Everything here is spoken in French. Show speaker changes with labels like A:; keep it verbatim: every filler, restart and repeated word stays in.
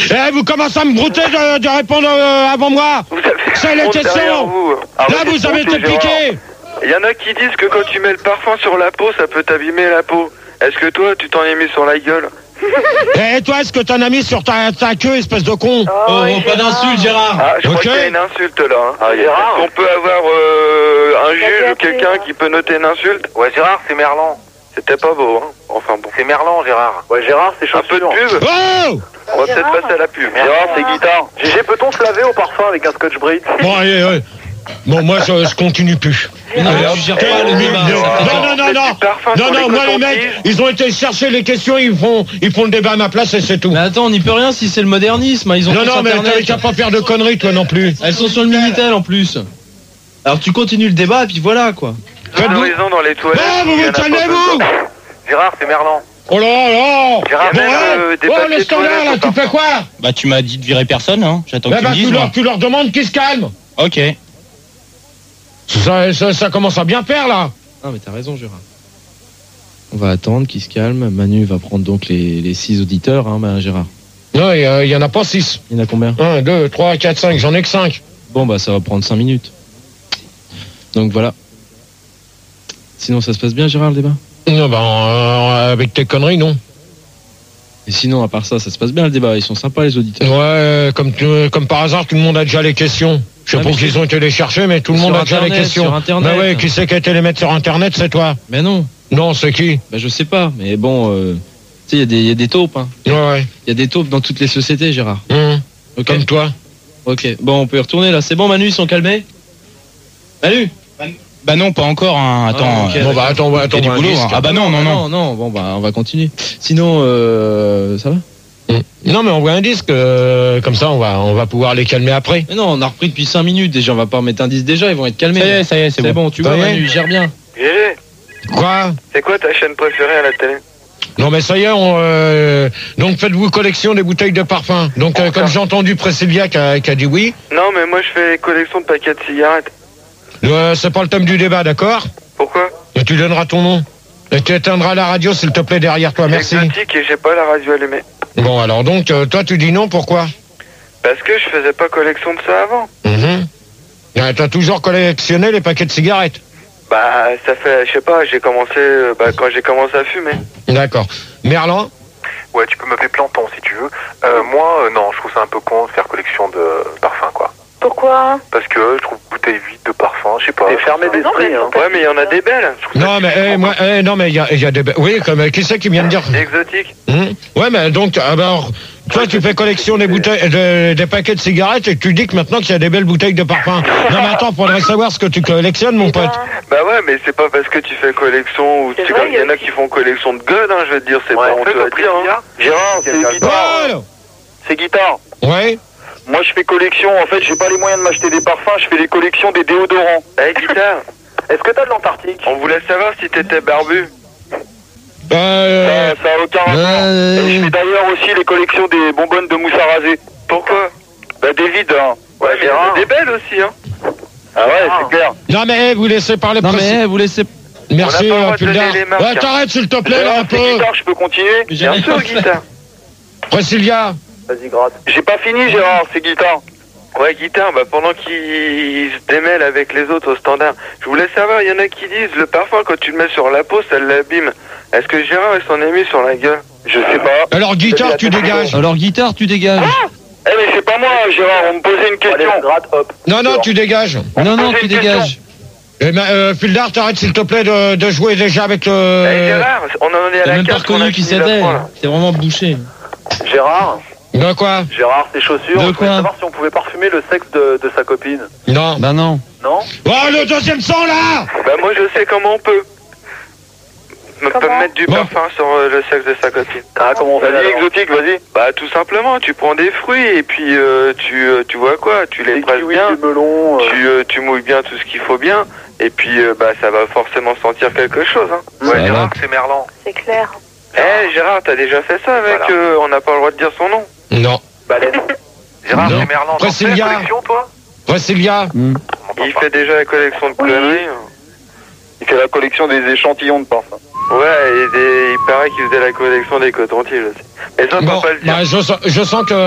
A: Eh, vous commencez à me brouter de, de répondre euh, avant moi. C'est les questions.
B: Vous.
A: Ah, là, vous avez été piqué.
B: Il y en a qui disent que quand tu mets le parfum sur la peau, ça peut t'abîmer la peau. Est-ce que toi, tu t'en es mis sur la gueule?
A: Et toi, est-ce que t'en as mis sur ta, ta queue, espèce de con?
C: Oh, oh, oh pas d'insulte, Gérard.
B: Ah, je
A: okay.
B: crois qu'il y a une insulte là. Hein. Ah, Gérard. On peut avoir euh, un juge ou quelqu'un qui peut noter une insulte?
D: Ouais, Gérard, c'est Merlan.
B: C'était pas beau, hein. Enfin bon.
D: C'est Merlan, Gérard. Ouais, Gérard, c'est chaussures.
B: Un peu de pub.
A: Oh,
B: on va peut-être passer à la pub.
D: Gérard, c'est guitare. Gégé, peut-on se laver au parfum avec un scotch brite?
A: Bon, allez, allez. Bon, moi, je, je continue plus.
C: Non,
A: allez,
C: tu gères pas le débat.
A: Non, non, non, non. Non, non, moi, les mecs, ils ont été chercher les questions, ils font, ils font le débat à ma place et c'est tout.
C: Mais attends, on n'y peut rien si c'est le modernisme. Ils ont
A: non, non, mais t'as qu'à pas faire de conneries, toi non plus.
C: Elles sont sur le Minitel en plus. Alors tu continues le débat et puis voilà, quoi.
B: Faites-vous dans les toilettes.
A: Ah, vous vous calmez-vous.
D: Gérard, c'est Merlan.
A: Oh là là.
D: Gérard,
A: bon,
B: euh,
A: ouais. Oh, le standard, là, tu fais quoi?
E: Bah, tu m'as dit de virer personne, hein. J'attends
A: bah,
E: que tu
A: bah,
E: me dises.
A: Tu leur,
E: moi.
A: tu leur demandes qu'ils se calment.
E: Ok.
A: Ça, ça, ça commence à bien faire, là.
C: Non, mais t'as raison, Gérard. On va attendre qu'il se calme. Manu va prendre donc les, les six auditeurs, hein, bah, Gérard.
A: Non, il y, y en a pas six.
C: Il y en a combien?
A: Un, deux, trois, quatre, cinq. J'en ai que cinq.
C: Bon, bah, ça va prendre cinq minutes. Donc voilà. Sinon, ça se passe bien, Gérard, le débat?
A: Non, bah, euh, avec tes conneries, non.
C: Et sinon, à part ça, ça se passe bien, le débat? Ils sont sympas, les auditeurs.
A: Ouais, comme, comme par hasard, tout le monde a déjà les questions. Je sais
C: Ah,
A: pas qu'ils
C: je...
A: ont été les chercher, mais tout le monde a déjà les questions.
C: Sur Internet.
A: Bah ouais, qui c'est qui a été les mettre sur Internet, c'est toi?
C: Mais non.
A: Non, c'est qui?
C: Bah je sais pas, mais bon, euh, tu sais, il y, y a des taupes, hein.
A: Ouais, ouais.
C: Il y a des taupes dans toutes les sociétés, Gérard.
A: Mmh.
C: Okay.
A: Comme toi.
C: Ok, bon, on peut y retourner, là. C'est bon, Manu, ils sont calmés? Manu?
E: Bah non, pas encore, hein. Attends.
C: Ah, okay,
A: bon, bah attends, bah, attends.
E: Du boulot, hein. Ah bah non, non, non.
C: Non, non, bon, bah on va continuer. Sinon, euh, ça va?
A: Non, mais on voit un disque, euh, comme ça on va, on va pouvoir les calmer après.
C: Mais non, on a repris depuis cinq minutes déjà, on va pas remettre un disque déjà, ils vont être calmés.
E: Ça y est, ça y est, c'est
C: bon.
E: bon.
C: Tu vois, Manu, il gère bien.
B: Gégé,
A: Quoi?
B: c'est quoi ta chaîne préférée à la télé?
A: Non, mais ça y est, on, euh, donc faites-vous collection des bouteilles de parfum. Donc, euh, comme j'ai entendu Priscilla qui a, qui a dit oui.
B: Non, mais moi je fais collection de paquets de cigarettes.
A: Euh, c'est pas le thème du débat, d'accord?
B: Pourquoi?
A: Et tu donneras ton nom. Et tu éteindras la radio, s'il te plaît, derrière toi, merci.
B: Exotique et j'ai pas la radio allumée.
A: Bon, alors donc, euh, toi, tu dis non, pourquoi?
B: Parce que je faisais pas collection de ça avant.
A: Mmh. Ah, t'as toujours collectionné les paquets de cigarettes?
B: Bah, ça fait, je sais pas, j'ai commencé, euh, bah, quand j'ai commencé à fumer.
A: D'accord. Merlan?
D: Ouais, tu peux m'appeler Planton si tu veux. Euh, moi, euh, non, je trouve ça un peu con de faire collection de parfums, quoi.
F: Pourquoi?
D: Parce que je trouve bouteille vide de parfum, je sais pas. T'es fermé d'esprit, hein.
B: Ouais, mais il y en a des belles.
A: Non, mais, eh, moi, eh, non, mais il y a, y a des... Oui, comme, qui c'est qui vient de dire?
B: Exotique.
A: Mmh. Ouais, mais donc, alors, toi, tu fais collection des bouteilles, de, des paquets de cigarettes et tu dis que maintenant qu'il y a des belles bouteilles de parfum. Non, mais attends, faudrait savoir ce que tu collectionnes, mon pote.
B: Bah ouais, mais c'est pas parce que tu fais collection ou tu il y en a qui font collection de gueules, hein, je veux te dire, c'est
D: Ouais,
B: pas honteux à dire, hein.
D: Gérard, c'est guitare.
A: Oh,
D: C'est guitare.
A: ouais.
D: Moi, je fais collection. En fait, j'ai pas les moyens de m'acheter des parfums. Je fais des collections des déodorants.
B: Eh, guitare,
D: Est-ce que t'as de l'Antarctique?
B: on voulait savoir si t'étais barbu.
A: Euh,
D: Ça, ça a aucun rapport.
A: euh,
D: Et je fais d'ailleurs aussi les collections des bonbonnes de mousse à raser.
B: Pourquoi?
D: Bah, des vides, hein.
B: Ouais, mais il y en a des belles aussi, hein.
D: Ah ouais, c'est clair.
A: non, mais eh, vous laissez parler
C: Non,
A: Priscilla.
C: mais eh, vous laissez.
A: Merci,
B: On n'a pas le droit
A: euh,
B: de donner
A: Puldar.
B: les marques,
A: Ouais,
B: hein.
A: t'arrêtes, s'il te plaît, là,
D: Gérard,
A: un peu.
D: c'est guitare, je peux continuer?
C: J'ai
B: Bien
C: rien
B: sûr,
C: fait.
B: guitare.
A: Priscilla.
D: Vas-y, gratte. J'ai pas fini, Gérard, c'est guitare.
B: Ouais, guitare, bah pendant qu'il se démêle avec les autres au standard, je voulais savoir, il y en a qui disent, le parfum, quand tu le mets sur la peau, ça l'abîme. Est-ce que Gérard, il s'en est mis sur la gueule?
D: Je sais pas.
A: Alors, guitare, tu dégages.
C: Alors, guitare, tu dégages.
D: Eh, mais c'est pas moi, Gérard, on me posait une question. Allez, gratte, hop.
A: Non, non, tu dégages.
C: Non, non,
D: posait
C: tu
D: une
C: dégages.
A: Eh ben, euh, Puldar, t'arrêtes, s'il te plaît, de, de jouer déjà avec le...
B: Eh, Gérard, on en est à
C: T'as
B: la
C: même pas
B: carte qu'on a
C: reconnu qui
B: fini
C: c'était.
B: d'apprendre, là.
C: T'es vraiment bouché.
D: Gérard,
A: De quoi?
D: Gérard, ses chaussures.
C: De
D: je voulais
C: quoi
D: savoir si on pouvait parfumer le sexe de, de sa copine.
A: Non.
C: Bah non.
D: Non?
A: Oh, le deuxième son, là.
B: Bah moi, je sais comment on peut. On peut
F: Comment
B: mettre du
A: Bon.
B: parfum sur euh, le sexe de sa copine.
D: Ah, comment on fait? Vas-y, exotique, vas-y.
B: Bah tout simplement, tu prends des fruits et puis euh, tu, euh, tu vois quoi, tu les
D: Des
B: presses
D: kiwis,
B: bien,
D: du melon. euh.
B: tu, euh, tu mouilles bien tout ce qu'il faut bien et puis euh, bah ça va forcément sentir quelque chose. Hein.
D: Ouais,
C: Ça
D: Gérard,
C: va.
D: c'est Merlan.
F: C'est clair.
B: Eh Gérard, t'as déjà fait ça avec,
D: Voilà.
B: euh, on n'a pas le droit de dire son nom.
A: Non.
D: Baleine. Gérard,
A: Non.
D: c'est Merlan. T'en fais la
A: Priscilla.
D: collection, toi?
A: Priscilla.
C: Hmm.
B: Il fait déjà la collection de
F: Oui.
B: conneries.
D: Il fait la collection des échantillons de parfum.
B: Ouais, et des, il paraît qu'il faisait la collection des cotons-tiges aussi. Mais ça, on
A: Bon,
B: peut pas le dire.
A: bah, je, sens- je sens que